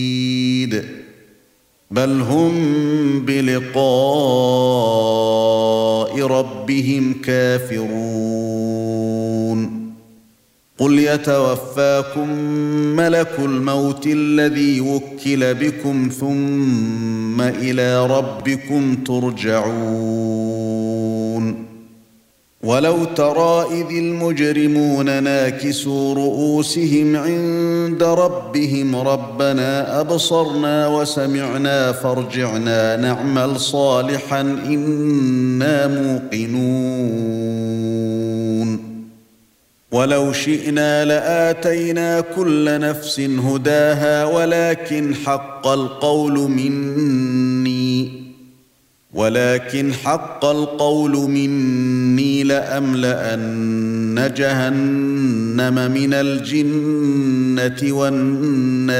بل هم بلقاء ربهم كافرون قل يتوفاكم ملك الموت الذي وكل بكم ثم إلى ربكم ترجعون ولو ترى إذ المجرمون ناكسوا رؤوسهم عند ربهم ربنا أبصرنا وسمعنا فارجعنا نعمل صالحا إنا موقنون ولو شئنا لآتينا كل نفس هداها ولكن حق القول مني لأملأن جهنم من الجنة والناس